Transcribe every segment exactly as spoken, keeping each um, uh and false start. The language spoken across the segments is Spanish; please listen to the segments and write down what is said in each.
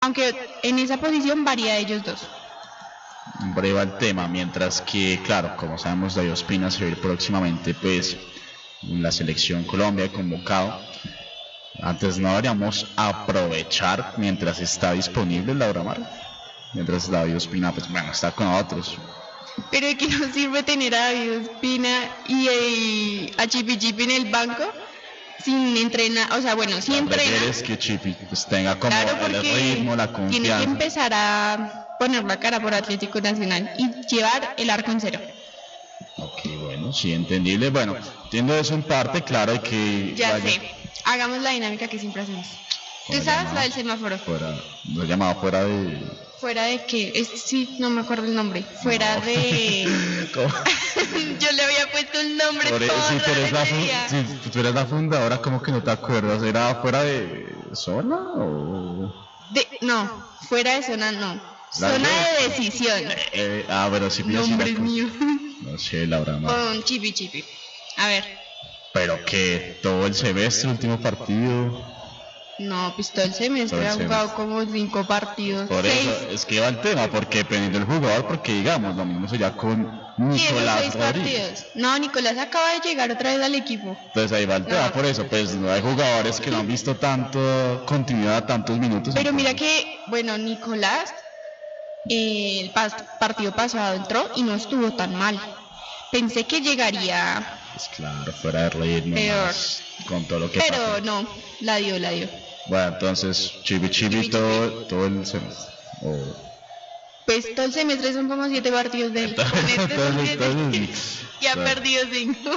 Aunque en esa posición varía de ellos dos. Breva el tema, mientras que, claro, como sabemos, David Ospina se va a ir próximamente, pues, en la selección Colombia convocado. Antes no deberíamos aprovechar mientras está disponible Laura Mar, mientras David Ospina, pues, bueno, está con otros. Pero ¿de qué nos sirve tener a David Ospina y eh, a Chipi Chipi en el banco sin entrenar? O sea, bueno, sí entrena. ¿Prefieres que Chipi pues, tenga como claro, el ritmo, la confianza? Tiene que empezar a poner la cara por Atlético Nacional y llevar el arco en cero. Ok, bueno, sí, entendible. Bueno, entiendo eso en parte, claro, hay que... Ya vaya... sé, hagamos la dinámica que siempre hacemos. ¿Tú sabes llamado? la del semáforo? Fuera, lo he llamado fuera de... ¿Fuera de qué? Es, sí, no me acuerdo el nombre. Fuera no. de... ¿Cómo? Yo le había puesto un nombre Por todo si tú, eres la ese fu- día. si tú eres la fundadora, ¿cómo que no te acuerdas? ¿Era fuera de zona o...? De, no, fuera de zona no. La Zona de- de decisión. Eh, ah, pero sí me Nombres míos. No sé, Laura, no. Con Chipi Chipi. A ver. Pero que todo el semestre, último partido... No, pues todo el semestre Todo el ha jugado semestre. como cinco partidos. Por seis. eso es que va el tema, porque dependiendo del jugador, porque digamos, lo mismo sería con Sí, esos Nicolás seis Rodríguez. partidos. No, Nicolás acaba de llegar otra vez al equipo. Entonces ahí va el tema, No. por eso, pues no hay jugadores que no han visto tanto continuidad, tantos minutos. Pero mira entonces- que, bueno, Nicolás eh, el pas- partido pasado entró y no estuvo tan mal. Pensé que llegaría, Pues claro, fuera de ritmo, Peor. más, con todo lo que pero pasa. no, la dio, la dio. Bueno, entonces, chibi chibi Chibi todo, todo el semestre. O... Pues todo el semestre son como siete partidos de él. Con este son Entonces, siete. entonces, Y ha bueno. perdido cinco.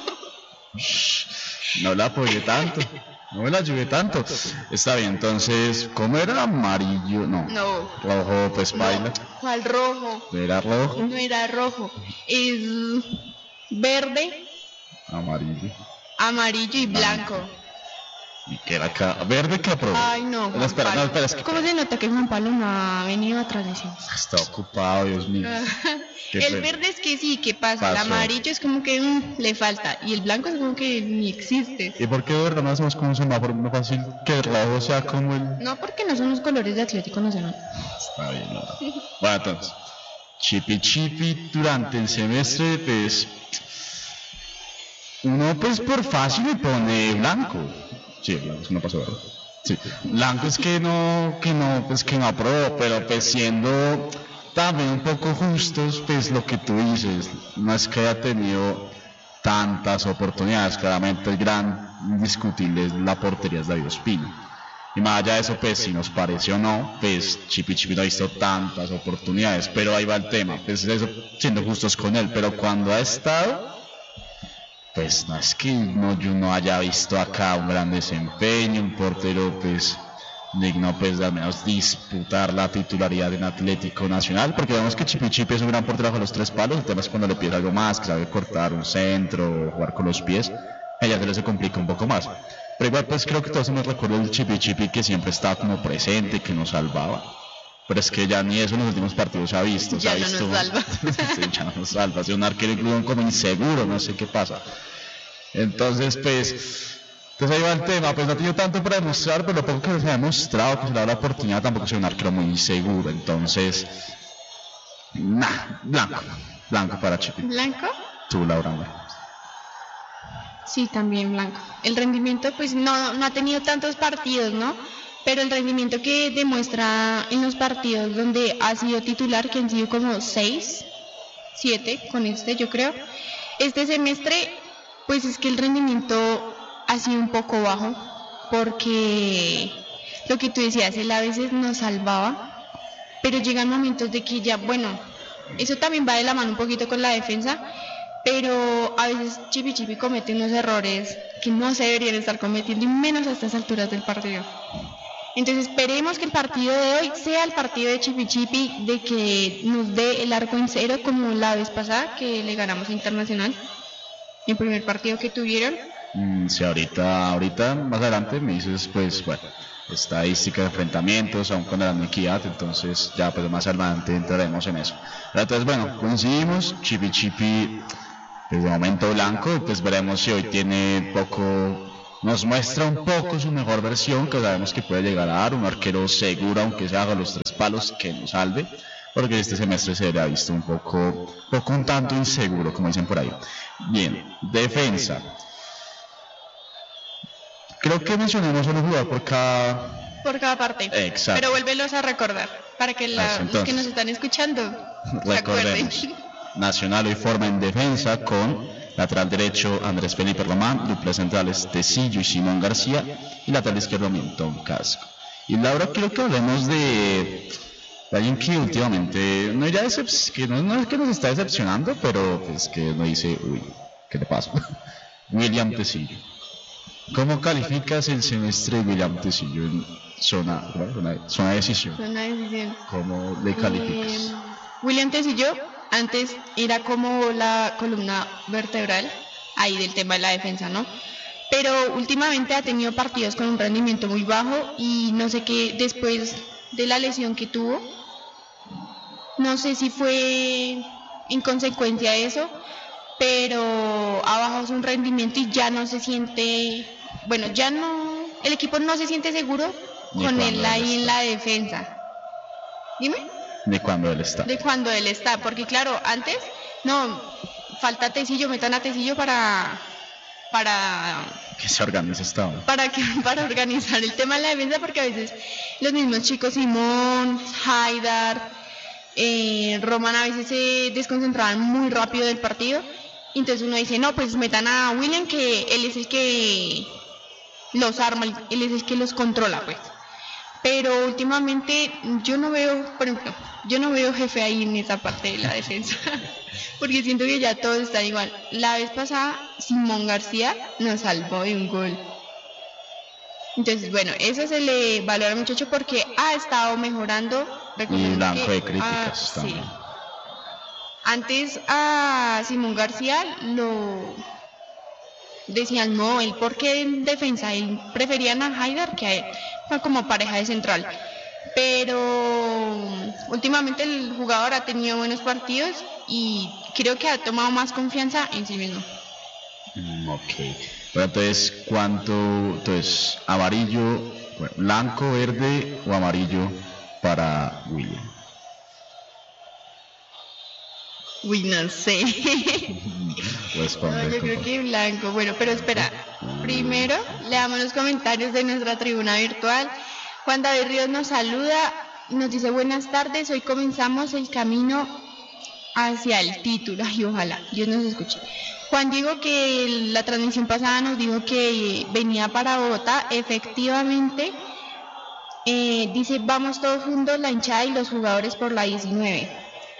No la apoyé tanto, no me la ayudé tanto. Está bien, entonces, ¿cómo era? Amarillo, no. No. Rojo, pues No, baila. ¿cuál rojo? Era rojo, No era rojo. Es verde, amarillo. amarillo y blanco. Y que era acá, verde que aprobó. Ay, no, Juan No, espera, no, Pablo. espera, es que ¿Cómo se nota que Juan Pablo no ha venido a transmisión? está ocupado, Dios mío. Qué El pena. verde es que sí, que pasa. El Pasó. amarillo es como que mm, le falta. Y el blanco es como que ni existe. ¿Y por qué de verdad no hacemos como un semáforo más fácil que el rojo sea como el...? No, porque no son los colores de Atlético Nacional. Está bien, no. Bueno, entonces, chipi chipi durante el semestre, pues, uno pues por fácil le pone blanco. Sí, blanco, es que no pasó, ¿verdad? Sí, blanco es que no, que no, pues que no aprobó, pero pues siendo también un poco justos, pues lo que tú dices, no es que haya tenido tantas oportunidades, claramente el gran indiscutible es la portería de David Ospina. Y más allá de eso, pues si nos parece o no, pues Chipi Chipi no ha visto tantas oportunidades, pero ahí va el tema, pues eso siendo justos con él, pero cuando ha estado, pues no es que no, yo no haya visto acá un gran desempeño, un portero pues digno pues de al menos disputar la titularidad en Atlético Nacional, porque vemos que Chipi Chipi es un gran portero bajo los tres palos, el tema es cuando le pide algo más, que sabe cortar un centro o jugar con los pies, ella se le se complica un poco más. Pero igual pues creo que todos nos recuerdan el Chipi Chipi que siempre estaba como presente, que nos salvaba. Pero es que ya ni eso en los últimos partidos se ha visto. Se Ya ha no nos visto, salva. Sí, ya no nos salva. Es un arquero incluso como inseguro, no sé qué pasa. Entonces pues, entonces ahí va el tema. Pues no ha tenido tanto para demostrar, pero lo poco que se ha demostrado, que se le da la oportunidad, tampoco es un arquero muy inseguro. Entonces, nah, blanco. Blanco para Chipi. ¿Blanco? Tú, Laura. Sí, también blanco. El rendimiento, pues no, no ha tenido tantos partidos, ¿no? Pero el rendimiento que demuestra en los partidos donde ha sido titular, que han sido como seis, siete con este, yo creo. Este semestre, pues es que el rendimiento ha sido un poco bajo, porque lo que tú decías, él a veces nos salvaba, pero llegan momentos de que ya, bueno, eso también va de la mano un poquito con la defensa, pero a veces Chipi Chipi comete unos errores que no se deberían estar cometiendo, y menos a estas alturas del partido. Entonces esperemos que el partido de hoy sea el partido de Chipi Chipi, de que nos dé el arco en cero como la vez pasada que le ganamos a Internacional, el primer partido que tuvieron. Mm, sí, ahorita, ahorita más adelante me dices, pues, bueno, estadística de enfrentamientos, aún con la equidad, entonces ya pues más adelante entraremos en eso. Pero entonces, bueno, coincidimos, Chipi Chipi, pues de momento blanco, pues veremos si hoy tiene poco nos muestra un poco su mejor versión, que sabemos que puede llegar a dar, un arquero seguro, aunque se haga los tres palos, que nos salve, porque este semestre se le ha visto un poco, poco un tanto inseguro, como dicen por ahí. Bien, defensa. Creo que mencionemos a un jugador por cada... Por cada parte. Exacto. Pero vuélvelos a recordar, para que la, Entonces, los que nos están escuchando se acuerden. Nacional hoy forma en defensa con lateral derecho Andrés Felipe Román, duplas centrales Tecillo y Simón García, y lateral izquierdo Milton Casco. Y Laura, quiero que hablemos de... alguien que últimamente no, ya decep- que no, no es que nos está decepcionando, pero pues que nos dice, uy, ¿qué le pasa? William Tecillo. ¿Cómo calificas el semestre de William Tecillo en zona, zona, zona de decisión? Zona de decisión. ¿Cómo le calificas? Eh, William Tecillo antes era como la columna vertebral ahí del tema de la defensa, ¿no? Pero últimamente ha tenido partidos con un rendimiento muy bajo y no sé qué, después de la lesión que tuvo, no sé si fue en consecuencia de eso, pero ha bajado su rendimiento y ya no se siente, bueno, ya no, el equipo no se siente seguro con él ahí en la defensa. Dime. De cuando él está. De cuando él está, porque claro, antes, no, falta Tecillo, metan a Tecillo para, para que se organice esta hora. Para, que, para organizar el tema de la defensa, porque a veces los mismos chicos, Simón, Haidar, eh, Román, a veces se desconcentraban muy rápido del partido. Entonces uno dice, no, pues metan a William, que él es el que los arma, él es el que los controla, pues. Pero últimamente yo no veo, por ejemplo, yo no veo jefe ahí en esa parte de la defensa, porque siento que ya todos están igual. La vez pasada, Simón García nos salvó de un gol. Entonces, bueno, eso se le valora al muchacho porque ha estado mejorando. Y blanco que, de críticas ah, también. Sí. Antes a Simón García lo decían, no, él porque en defensa, él preferían a Haidar que a él, como pareja de central. Pero últimamente el jugador ha tenido buenos partidos y creo que ha tomado más confianza en sí mismo. Mm, ok. Bueno, entonces, ¿cuánto? Entonces, amarillo, bueno, blanco, verde o amarillo para William. Uy, no sé. Responde, No, yo creo que blanco. Bueno, pero espera. Primero, leamos los comentarios de nuestra tribuna virtual. Juan David Ríos nos saluda, nos dice buenas tardes. Hoy comenzamos el camino hacia el título. Ay, ojalá, Dios nos escuche. Juan Diego, que la transmisión pasada nos dijo que venía para Bogotá. Efectivamente, eh, dice vamos todos juntos, la hinchada y los jugadores por la diecinueve.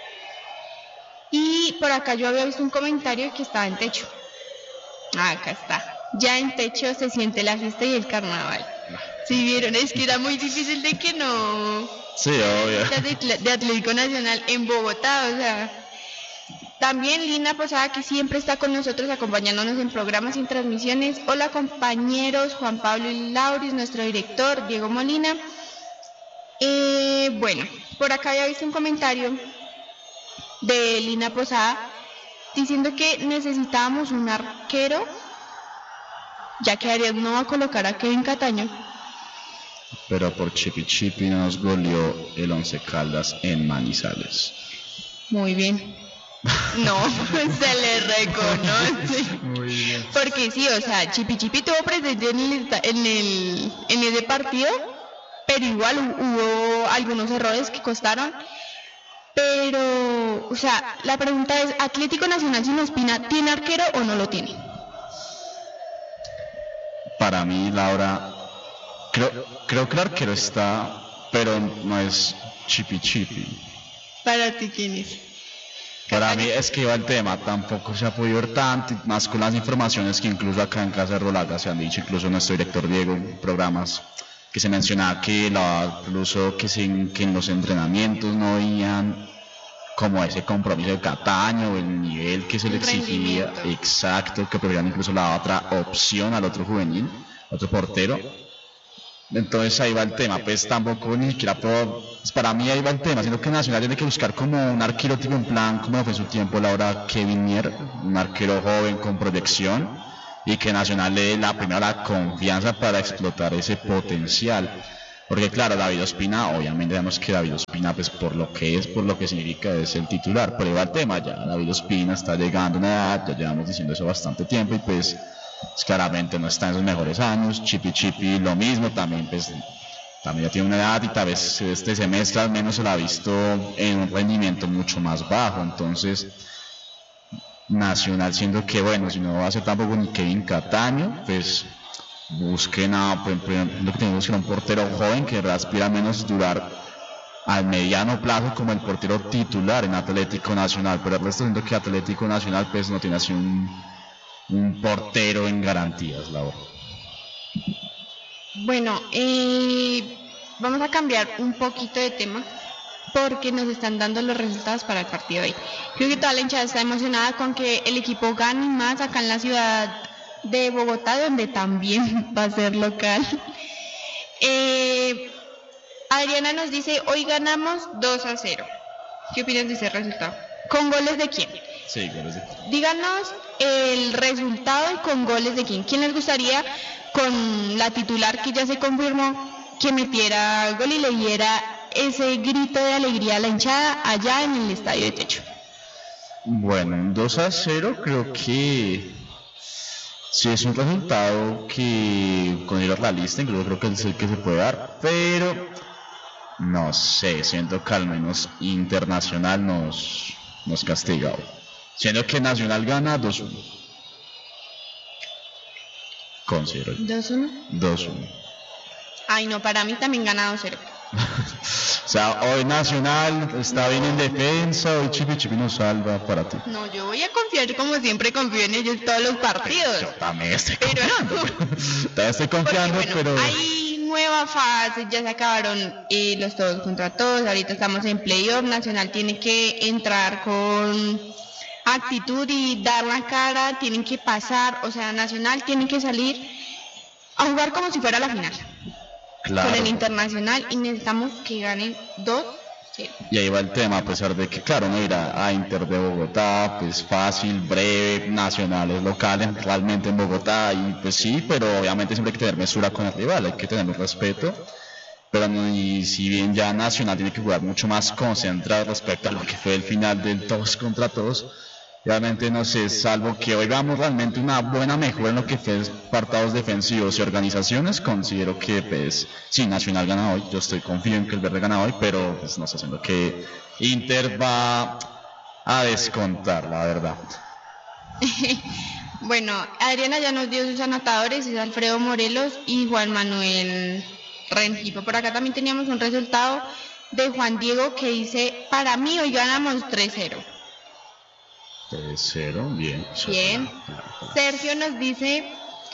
Y por acá yo había visto un comentario que estaba en techo. Ah, acá está. Ya en techo se siente la fiesta y el carnaval. ¿Sí vieron? Es que era muy difícil de que no... Sí, obvio. De, de Atlético Nacional en Bogotá, o sea... También Lina Posada, que siempre está con nosotros acompañándonos en programas y en transmisiones. Hola compañeros, Juan Pablo y Lauris, nuestro director, Diego Molina. Eh, bueno, por acá había visto un comentario de Lina Posada diciendo que necesitábamos un arquero, ya que Arias no va a colocar a Kevin Cataño. Pero por Chipi Chipi nos goleó el Once Caldas en Manizales. Muy bien. No, se le reconoce. Muy bien. Porque sí, o sea, Chipi Chipi tuvo presente en el, en el en ese partido, pero igual hubo algunos errores que costaron. Pero, o sea, la pregunta es, ¿Atlético Nacional sin Ospina tiene arquero o no lo tiene? Para mí, Laura, creo, creo que el arquero está, pero no es Chipi Chipi. ¿Para ti quién es? Para mí es que iba el tema, tampoco se ha podido ver tanto, más con las informaciones que incluso acá en Casa de Rolaga se han dicho, incluso nuestro director Diego, en programas, que se mencionaba que, la, incluso que, se, que en los entrenamientos no veían como ese compromiso de Cataño, el nivel que se le exigía, exacto, que preferían incluso la otra opción al otro juvenil, otro portero. Entonces ahí va el tema, pues tampoco ni siquiera puedo, pues para mí ahí va el tema, siendo que Nacional tiene que buscar como un arquero tipo en plan, como fue en su tiempo la hora Kevin Mier, un arquero joven con proyección, y que Nacional le dé la primera la confianza para explotar ese potencial. Porque claro, David Ospina, obviamente sabemos que David Ospina, pues por lo que es, por lo que significa, es el titular, pero iba el tema, ya David Ospina está llegando a una edad, ya llevamos diciendo eso bastante tiempo, y pues, pues claramente no está en sus mejores años. Chipi Chipi lo mismo, también pues también ya tiene una edad y tal vez este semestre al menos se lo ha visto en un rendimiento mucho más bajo. Entonces Nacional, siendo que bueno, si no va a ser tampoco ni Kevin Cataño, pues busquen a, pues, lo que tenemos que un portero joven que aspira a menos durar al mediano plazo como el portero titular en Atlético Nacional, pero el resto siento que Atlético Nacional pues no tiene así un, un portero en garantías, la verdad. Bueno, eh, vamos a cambiar un poquito de tema porque nos están dando los resultados para el partido de hoy. Creo que toda la hinchada está emocionada con que el equipo gane más acá en la ciudad de Bogotá, donde también va a ser local. Eh, Adriana nos dice, hoy ganamos dos a cero. ¿Qué opinas de ese resultado? ¿Con goles de quién? Sí, goles de quién. Díganos el resultado y con goles de quién. ¿Quién les gustaría con la titular que ya se confirmó que metiera gol y le diera ese grito de alegría a la hinchada allá en el estadio de techo? Bueno, dos a cero creo que sí es un resultado que con el realista incluso creo que es el que se puede dar, pero no sé, siento que al menos Internacional nos, nos castiga hoy. Siendo que Nacional gana dos uno. Considero. ¿dos uno? dos uno. Ay, no, para mí también gana dos cero. O sea, hoy Nacional está bien en defensa, hoy Chipi Chipi nos salva para ti. No, yo voy a confiar como siempre confío en ellos todos los partidos. Yo también estoy Pero- confiando. También estoy confiando, Porque, bueno, pero... hay nueva fase, ya se acabaron eh, los todos contra todos, ahorita estamos en playoff, Nacional tiene que entrar con actitud y dar la cara, tienen que pasar, o sea, Nacional tiene que salir a jugar como si fuera la final, Claro. con el Internacional, y necesitamos que ganen dos cero. Y ahí va el tema, a pesar de que, claro, no irá a Inter de Bogotá, pues fácil, breve, nacionales, locales, realmente en Bogotá, y pues sí, pero obviamente siempre hay que tener mesura con el rival, hay que tener respeto, pero no, y si bien ya Nacional tiene que jugar mucho más concentrado respecto a lo que fue el final del todos contra todos, realmente no sé, salvo que hoy veamos realmente una buena mejora en lo que fue apartados defensivos y organizaciones, considero que pues sí, Nacional gana hoy, yo estoy confío en que el verde gana hoy, pero pues no sé, siendo que Inter va a descontar, la verdad. Bueno, Adriana ya nos dio sus anotadores, es Alfredo Morelos y Juan Manuel Rengifo. Por acá también teníamos un resultado de Juan Diego que dice, para mí hoy ganamos tres cero. tres cero, bien. Bien. Sergio nos dice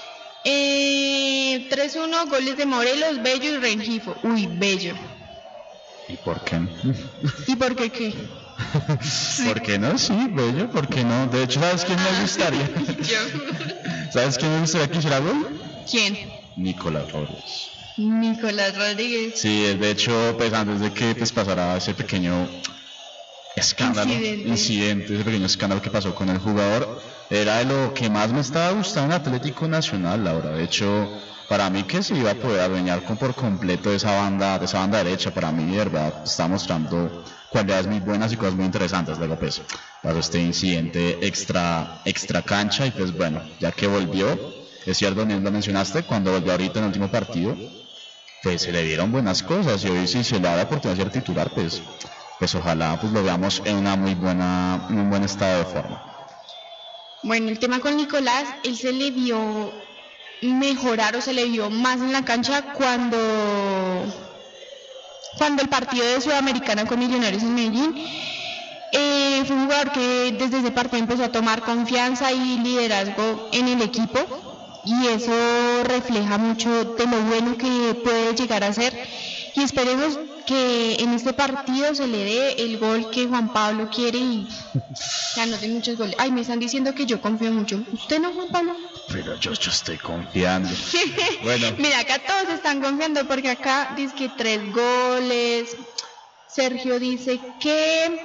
eh, tres uno, goles de Morelos, Bello y Rengifo. Uy, Bello. ¿Y por qué no? ¿Y por qué qué? ¿Por qué no? Sí, bello, ¿por qué no? De hecho, ¿sabes quién me gustaría? Yo. ¿Sabes quién me gustaría que hiciera gol? ¿Quién? Nicolás Robles. Nicolás Rodríguez. Sí, de hecho, pues antes de que pues, pasara ese pequeño escándalo, Incidente. incidente, ese pequeño escándalo que pasó con el jugador, era de lo que más me estaba gustando en Atlético Nacional, Laura. De hecho, para mí que se iba a poder adueñar con por completo de esa banda, de esa banda derecha, para mí de verdad está mostrando cualidades muy buenas y cosas muy interesantes. Luego pues pasó este incidente extra, extra cancha y pues bueno, ya que volvió, es cierto, ni lo mencionaste, cuando volvió ahorita en el último partido, pues se le dieron buenas cosas y hoy si se le da la oportunidad de ser titular, pues pues ojalá pues lo veamos en una muy buena, en un buen estado de forma. Bueno, el tema con Nicolás, él se le vio mejorar o se le vio más en la cancha cuando cuando el partido de Sudamericana con Millonarios en Medellín. Eh, fue un jugador que desde ese partido empezó a tomar confianza y liderazgo en el equipo, y eso refleja mucho de lo bueno que puede llegar a ser, y esperemos que en este partido se le dé el gol que Juan Pablo quiere y se anoten muchos goles. Ay, me están diciendo que yo confío mucho. ¿Usted no, Juan Pablo? Pero yo, yo estoy confiando. Bueno, Mira, acá todos están confiando porque acá dice que tres goles. Sergio dice que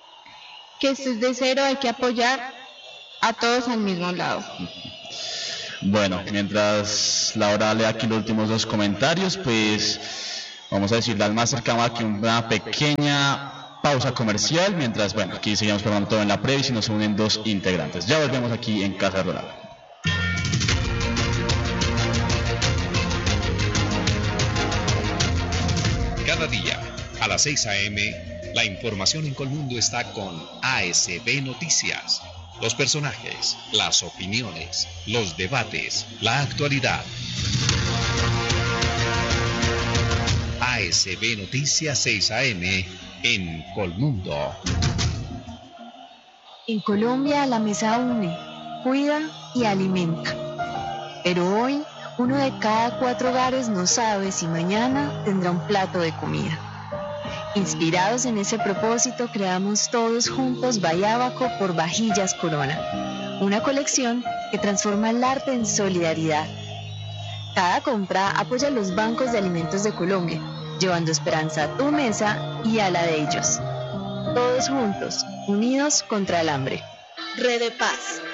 que esto es de cero, hay que apoyar a todos al mismo lado. Bueno, mientras Laura lee aquí los últimos dos comentarios, pues vamos a decirle al máster que vamos aquí una pequeña pausa comercial, mientras, bueno, aquí seguimos probando todo en la previa y nos unen dos integrantes. Ya volvemos aquí en Casa Rural. Cada día, a las seis a eme, la información en Colmundo está con A S B Noticias. Los personajes, las opiniones, los debates, la actualidad. A S B Noticias seis a eme en Colmundo. En Colombia la mesa une, cuida y alimenta. Pero hoy, uno de cada cuatro hogares no sabe si mañana tendrá un plato de comida. Inspirados en ese propósito, creamos todos juntos Bayábaco por Vajillas Corona, una colección que transforma el arte en solidaridad. Cada compra apoya a los bancos de alimentos de Colombia, llevando esperanza a tu mesa y a la de ellos. Todos juntos, unidos contra el hambre. Red de Paz,